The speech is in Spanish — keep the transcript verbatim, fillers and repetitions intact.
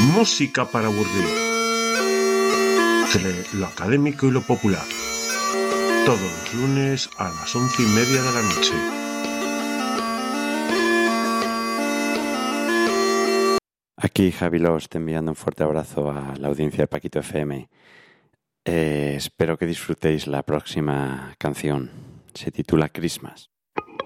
Música para aburrir. Entre lo académico y lo popular. Todos los lunes a las once y media de la noche. Aquí Javi Los, te enviando un fuerte abrazo a la audiencia de Paquito F M. Eh, espero que disfrutéis la próxima canción. Se titula Christmas.